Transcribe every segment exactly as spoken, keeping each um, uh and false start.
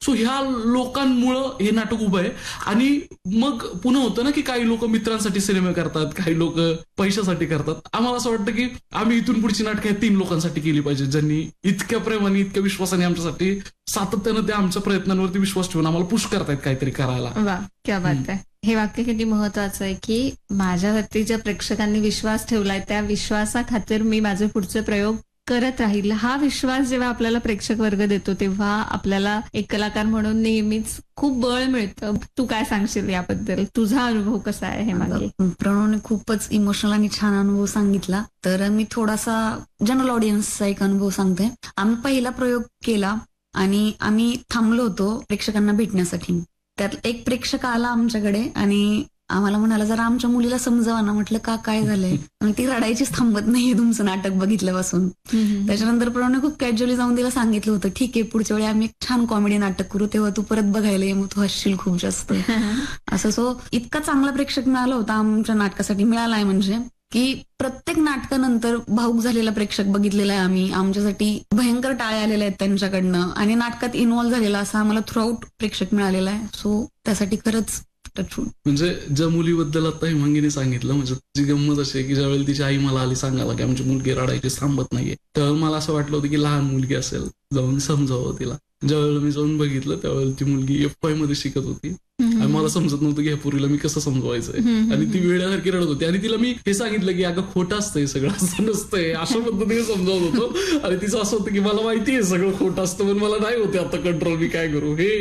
So ह्या लोकांमुळं हे नाटक उभं आहे. आणि मग पुन्हा होतं ना की काही लोक मित्रांसाठी सिनेमे करतात, काही लोक पैशासाठी करतात. आम्हाला असं वाटतं की आम्ही इथून पुढची नाटकं ह्या तीन लोकांसाठी केली पाहिजे, ज्यांनी इतक्या प्रेमाने इतक्या विश्वासाने आमच्यासाठी सातत्यानं त्या आमच्या प्रयत्नांवरती विश्वास ठेवून आम्हाला पुश करतायत काहीतरी करायला. वा, क्या बात आहे. हे वाक्य किती महत्वाचं आहे की माझ्यावरती ज्या प्रेक्षकांनी विश्वास ठेवलाय त्या विश्वासाखातीर मी माझे पुढचे प्रयोग करत राहील. हा विश्वास जेव्हा आपल्याला प्रेक्षक वर्ग देतो तेव्हा आपल्याला एक कलाकार म्हणून नेहमीच खूप बळ मिळतं. तू काय सांगशील याबद्दल? तुझा अनुभव कसा आहे हे मागे? प्रणवने खूपच इमोशनल आणि छान अनुभव सांगितला. तर मी थोडासा जनरल ऑडियन्सचा एक अनुभव सांगते. आम्ही पहिला प्रयोग केला आणि आम्ही थांबलो होतो प्रेक्षकांना भेटण्यासाठी. त्यात एक प्रेक्षक आला आमच्याकडे आणि आम्हाला म्हणाला जरा आमच्या मुलीला समजावा ना. म्हटलं का, काय झालंय? ती रडायचीच थांबत नाहीये तुमचं नाटक बघितल्यापासून. त्याच्यानंतर प्रणवने खूप कॅज्युअली जाऊन तिला सांगितलं होतं ठीक आहे पुढच्या वेळी आम्ही एक छान कॉमेडी नाटक करू तेव्हा तू परत बघायला ये, मग तू हसशील खूप जास्त. असं सो इतका चांगला प्रेक्षक मिळाला होता आमच्या नाटकासाठी. मिळालाय म्हणजे की प्रत्येक नाटकानंतर भाऊक झालेला प्रेक्षक बघितलेला आहे आम्ही. आमच्यासाठी भयंकर टाळे आलेले आहेत त्यांच्याकडनं आणि नाटकात इन्व्हॉल्व्ह झालेला असा आम्हाला थ्रूआउट प्रेक्षक मिळालेला आहे. सो त्यासाठी खरंच म्हणजे ज्या मुलीबद्दल आता हिमांगीने सांगितलं, म्हणजे जी गंमत अशी आहे की ज्यावेळी तिची आई मला आली सांगायला की आमची मुलगी रडायची थांबत नाहीये, त्यावेळेला मला असं वाटलं होतं की लहान मुलगी असेल, जाऊन समजावं तिला. ज्यावेळेला मी जाऊन बघितलं त्यावेळेला ती मुलगी एफ वाय मध्ये शिकत होती आणि मला समजत नव्हतं की ह्या पोरीला मी कसं समजवायचंय आणि ती वेळासारखी रडत होती. आणि तिला मी हे सांगितलं की अगं खोटं असतंय सगळं, असं नसतंय, अशा पद्धतीने समजावत होतो. आणि तिचं असं होतं की मला माहिती आहे सगळं खोटं असतं पण मला नाही होते आता कंट्रोल, मी काय करू. हे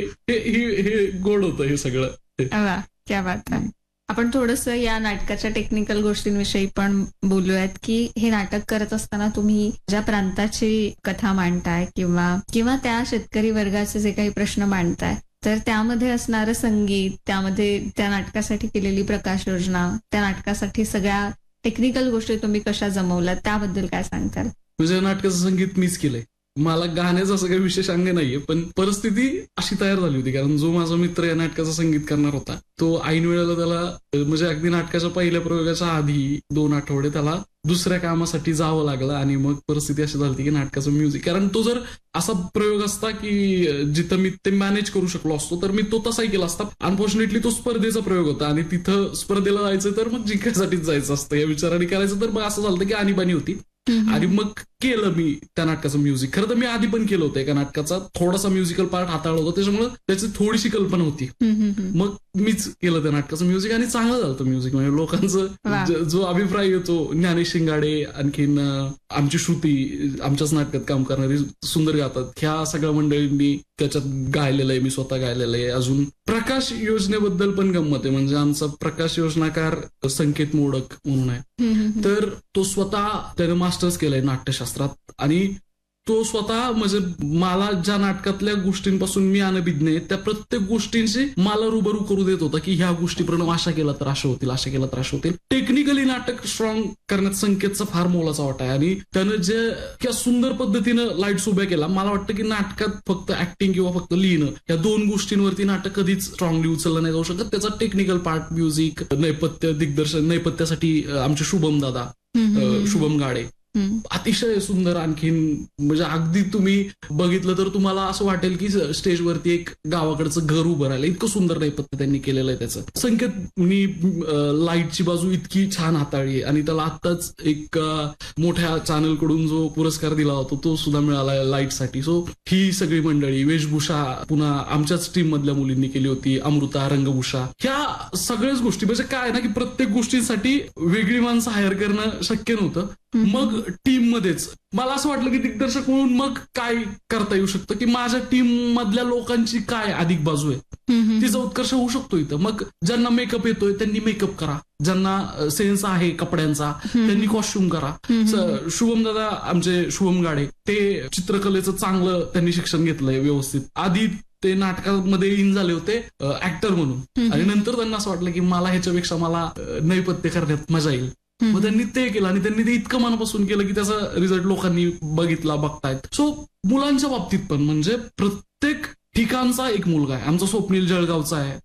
हे गोड होतं हे सगळं. क्या बात आहे. आपण थोडस या नाटकाच्या टेक्निकल गोष्टींविषयी पण बोलूयात की हे नाटक करत असताना तुम्ही ज्या प्रांताची कथा मांडताय किंवा किंवा त्या शेतकरी वर्गाचे जे काही प्रश्न मांडताय तर त्यामध्ये असणारं संगीत, त्यामध्ये त्या नाटकासाठी केलेली प्रकाश योजना, त्या नाटकासाठी सगळ्या टेक्निकल गोष्टी तुम्ही कशा जमवल्यात त्याबद्दल काय सांगताल? म्हणजे नाटकाचं संगीत मीच केलंय. मला गाण्याचं असं काही विशेष अंग नाहीये पण परिस्थिती अशी तयार झाली होती कारण जो माझा मित्र या नाटकाचं संगीत करणार होता तो ऐन वेळेला त्याला म्हणजे अगदी नाटकाच्या पहिल्या प्रयोगाच्या आधी दोन आठवडे त्याला दुसऱ्या कामासाठी जावं लागलं आणि मग परिस्थिती अशी झाली की नाटकाचं म्युझिक, कारण तो जर असा प्रयोग असता की जिथं मी ते मॅनेज करू शकलो असतो तर मी तो तसाही केला असता. अनफॉर्च्युनेटली तो स्पर्धेचा प्रयोग होता आणि तिथं स्पर्धेला जायचं तर मग जिंकायसाठीच जायचं असतं या विचाराने करायचं. तर मग असं झालं की आणीबाणी होती आणि मग केलं मी त्या नाटकाचं म्युझिक. खरं तर मी आधी पण केलं होतं एका नाटकाचा, थोडासा म्युझिकल पार्ट हाताळला होता त्याच्यामुळे त्याची थोडीशी कल्पना होती. मग मीच केलं त्या नाटकाचं म्युझिक आणि चांगलं झालं होतं म्युझिक. म्हणजे लोकांचं जो अभिप्राय येतो, ज्ञानेश शिंगाडे आणखीन आमची श्रुती आमच्याच नाटकात काम करणारी सुंदर गातात, ह्या सगळ्या मंडळींनी त्याच्यात गायलेलं आहे, मी स्वतः गायलेलं आहे. अजून प्रकाश योजनेबद्दल पण गंमत आहे. म्हणजे आमचा प्रकाश योजनाकार संकेत मोडक म्हणून आहे, तर तो स्वतः त्याने मास्टर्स केलंय नाट्यशास्त्रात आणि तो स्वतः म्हणजे मला ज्या नाटकातल्या गोष्टींपासून मी अनभिज्ञ आहे त्या प्रत्येक गोष्टींशी मला रुबरू करू देत होता की ह्या गोष्टी प्रणव अशा केला तर अशा होतील, अशा केला तर अशा होतील. टेक्निकली नाटक स्ट्रॉंग करण्यात संकेतचा फार मोलाचा वाटा आहे आणि त्यानं जे त्या सुंदर पद्धतीनं लाईट्स उभ्या केला. मला वाटतं की नाटकात फक्त ऍक्टिंग किंवा फक्त लिहिणं या दोन गोष्टींवरती नाटक कधीच स्ट्रॉंगली उचललं नाही जाऊ शकत. त्याचा टेक्निकल पार्ट, म्युझिक, नैपथ्य, दिग्दर्शन, नैपथ्यासाठी आमचे शुभम दादा, शुभम गाडे अतिशय सुंदर. आणखीन म्हणजे अगदी तुम्ही बघितलं तर तुम्हाला असं वाटेल की स्टेजवरती एक गावाकडचं घर उभं राहिलं, इतकं सुंदर नैपथ्य त्यांनी केलेलं आहे त्याचं. संकेतनी लाईटची बाजू इतकी छान हाताळली आणि त्याला आत्ताच एक मोठ्या चॅनल कडून जो पुरस्कार दिला होता तो सुद्धा मिळाला लाईटसाठी. सो ही सगळी मंडळी, वेशभूषा पुन्हा आमच्याच टीम मधल्या मुलींनी केली होती, अमृता, रंगभूषा, ह्या सगळ्याच गोष्टी. म्हणजे काय ना की प्रत्येक गोष्टींसाठी वेगळी माणसं हायर करणं शक्य नव्हतं. मग टीम मध्येच मला असं वाटलं की दिग्दर्शक म्हणून मग काय करता येऊ शकतं की माझ्या टीम मधल्या लोकांची काय अधिक बाजू आहे तिचा उत्कर्ष होऊ शकतो इथं. मग ज्यांना मेकअप येतोय त्यांनी मेकअप करा, ज्यांना सेन्स आहे कपड्यांचा त्यांनी कॉस्ट्युम करा. शुभम दादा आमचे शुभम गाडे ते चित्रकलेचं चांगलं त्यांनी शिक्षण घेतलंय व्यवस्थित. आधी ते नाटकामध्ये इन झाले होते ऍक्टर म्हणून आणि नंतर त्यांना असं वाटलं की मला ह्याच्यापेक्षा मला नैपथ्य करण्यात मजा येईल. मग त्यांनी ते केलं आणि त्यांनी ते इतकं मनापासून केलं की त्याचा रिझल्ट लोकांनी बघितला, बघतायत. सो मुलांच्या बाबतीत पण म्हणजे प्रत्येक ठिकाणचा एक मुलगा आहे. आमचा स्वप्नील जळगावचा आहे,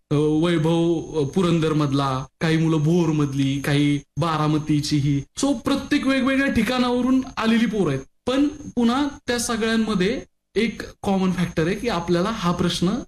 वैभव पुरंदर मधला, काही मुलं भोर मधली, काही बारामतीची ही. सो प्रत्येक वेगवेगळ्या ठिकाणावरून आलेली पोरं आहेत. पण पुन्हा त्या सगळ्यांमध्ये एक कॉमन फॅक्टर आहे की आपल्याला हा प्रश्न